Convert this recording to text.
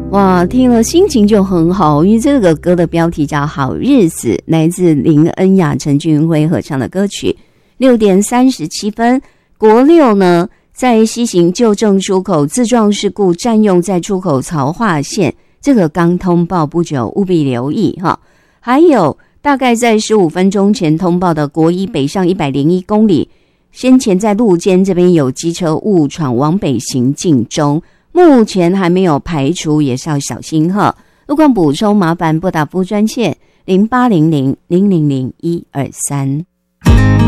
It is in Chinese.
哇，听了心情就很好，因为这个歌的标题叫《好日子》，来自林恩雅、陈俊辉合唱的歌曲。6点37分，国六呢在西行旧正出口自撞事故占用在出口槽化线，这个刚通报不久，务必留意哈。还有大概在15分钟前通报的国一北上101公里，先前在路肩这边有机车误闯往北行进中，目前还没有排除，也是要小心哈。路况补充麻烦拨打服务专线0800-000-123。